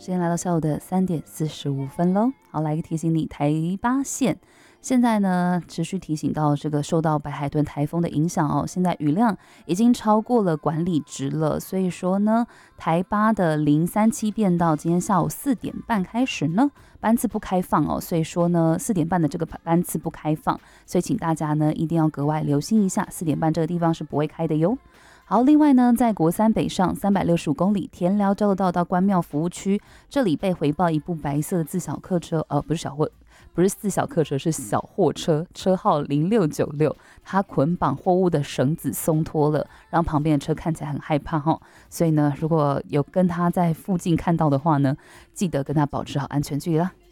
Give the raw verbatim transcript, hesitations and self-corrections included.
时间来到下午的三点四十五分喽。好，来提醒你，台八线现在呢持续提醒到这个受到北海豚台风的影响哦，现在雨量已经超过了管理值了，所以说呢，台八的零三七变道今天下午四点半开始呢班次不开放哦，所以说呢四点半的这个班次不开放，所以请大家呢一定要格外留心一下，四点半这个地方是不会开的哟。好，另外呢，在国三北上三百六十五公里田寮交流道到关庙服务区，这里被回报一部白色的自小客车，呃，不是小货，不是自小客车，是小货车，车号零六九六，它捆绑货物的绳子松脱了，让旁边的车看起来很害怕哦。所以呢，如果有跟他在附近看到的话呢，记得跟他保持好安全距离啦。